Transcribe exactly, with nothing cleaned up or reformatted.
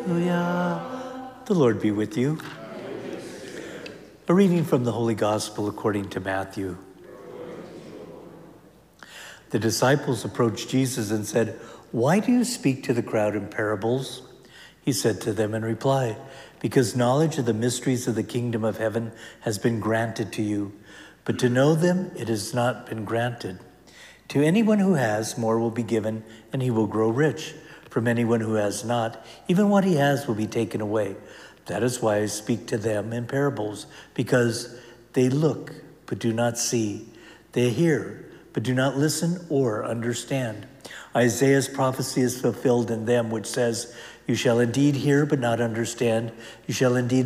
Hallelujah. The Lord be with you. A reading from the Holy Gospel according to Matthew. The disciples approached Jesus and said, "Why do you speak to the crowd in parables?" He said to them in reply, "Because knowledge of the mysteries of the kingdom of heaven has been granted to you, but to know them it has not been granted. To anyone who has, more will be given, and he will grow rich. From anyone who has not, even what he has will be taken away. That is why I speak to them in parables, because they look but do not see. They hear but do not listen or understand. Isaiah's prophecy is fulfilled in them, which says, 'You shall indeed hear but not understand. You shall indeed